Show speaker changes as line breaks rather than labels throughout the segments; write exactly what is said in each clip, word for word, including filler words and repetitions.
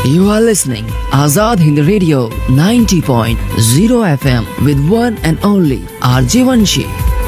You are listening Azad Hind Radio ninety point zero F M with one and only R J Vanshi.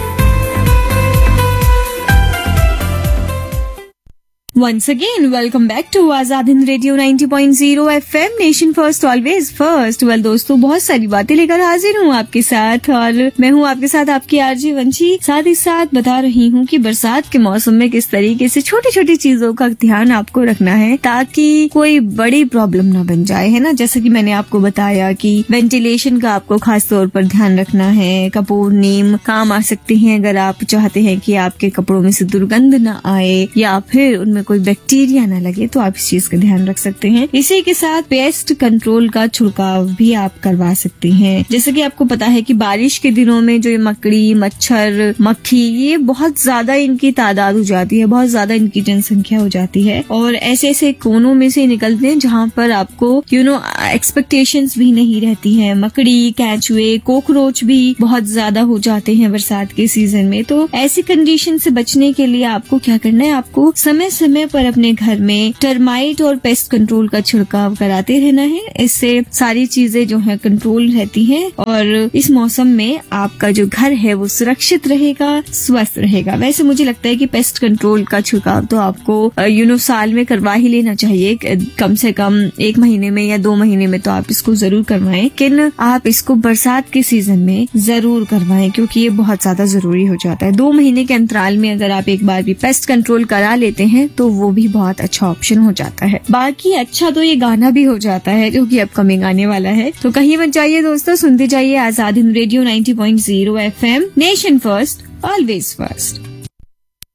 Once again, welcome back to Azad Hind Radio ninety point zero F M, Nation First, Always First. well, दोस्तों बहुत सारी बातें लेकर हाजिर हूँ आपके साथ और मैं हूँ आपके साथ आपकी आरजे वंशी। साथ ही साथ बता रही हूँ कि बरसात के मौसम में किस तरीके से छोटी छोटी चीजों का ध्यान आपको रखना है ताकि कोई बड़ी प्रॉब्लम ना बन जाए, है ना। जैसे कि मैंने आपको बताया कि वेंटिलेशन का आपको खास तौर पर ध्यान रखना है। कपूर, नीम काम आ सकते हैं अगर आप चाहते हैं कि आपके कपड़ों में से दुर्गंध न आए या फिर उनमें कोई बैक्टीरिया ना लगे, तो आप इस चीज का ध्यान रख सकते हैं। इसी के साथ पेस्ट कंट्रोल का छिड़काव भी आप करवा सकते हैं। जैसे कि आपको पता है कि बारिश के दिनों में जो ये मकड़ी, मच्छर, मक्खी, ये बहुत ज्यादा इनकी तादाद हो जाती है, बहुत ज्यादा इनकी जनसंख्या हो जाती है और ऐसे ऐसे कोनों में से निकलते हैं जहाँ पर आपको यू नो एक्सपेक्टेशंस भी नहीं रहती है। मकड़ी, कैचुए, कोकरोच भी बहुत ज्यादा हो जाते हैं बरसात के सीजन में। तो ऐसी कंडीशन से बचने के लिए आपको क्या करना है, आपको समय समय पर अपने घर में टर्माइट और पेस्ट कंट्रोल का छिड़काव कराते रहना है। इससे सारी चीजें जो है कंट्रोल रहती हैं और इस मौसम में आपका जो घर है वो सुरक्षित रहेगा, स्वस्थ रहेगा। वैसे मुझे लगता है कि पेस्ट कंट्रोल का छिड़काव तो आपको यू नो साल में करवा ही लेना चाहिए, कम से कम एक महीने में या दो महीने में तो आप इसको जरूर करवाएं। लेकिन आप इसको बरसात के सीजन में जरूर करवाएं क्योंकि ये बहुत ज्यादा जरूरी हो जाता है। दो महीने के अंतराल में अगर आप एक बार भी पेस्ट कंट्रोल करा लेते हैं तो वो भी बहुत अच्छा ऑप्शन हो जाता है। बाकी अच्छा तो ये गाना भी हो जाता है जो कि अपकमिंग आने वाला है। तो कहीं मत जाइए दोस्तों, सुनते जाइए Azad Hind radio ninety point zero F M, nation first, always first.